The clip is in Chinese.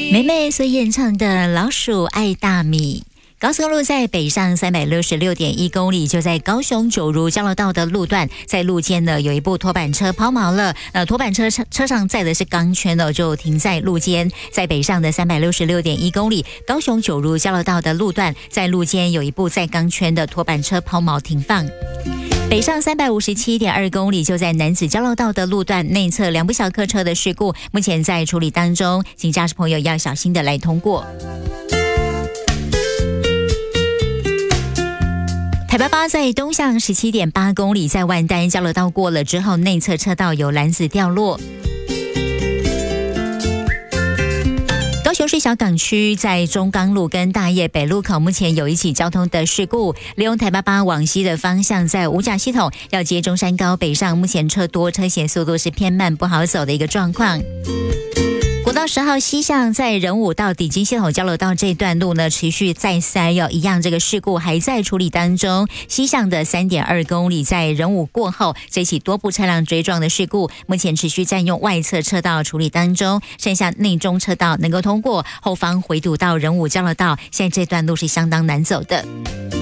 梅梅所演唱的《老鼠爱大米》。高速公路在北上366.1公里，就在高雄九如交流道的路段，在路肩呢有一部拖板车抛锚了，拖板车上载的是钢圈哦，就停在路肩。在北上的366.1公里，高雄九如交流道的路段，在路肩有一部载钢圈的拖板车抛锚停放。北上357.2公里，就在南子交流道的路段内侧两部小客车的事故，目前在处理当中，请驾驶朋友要小心的来通过。台888在东向17.8公里，在万丹交流道过了之后，内侧车道有篮子掉落。高雄市小港区在中钢路跟大业北路口，目前有一起交通的事故，利用台888往西的方向，在五甲系统要接中山高北上，目前车多，车行速度是偏慢，不好走的一个状况。国道10号西向在仁武到底金系统交流道这段路呢，持续再塞哦，一样这个事故还在处理当中。西向的3.2公里，在仁武过后，这起多部车辆追撞的事故，目前持续占用外侧车道处理当中，剩下内中车道能够通过，后方回堵到仁武交流道，现在这段路是相当难走的。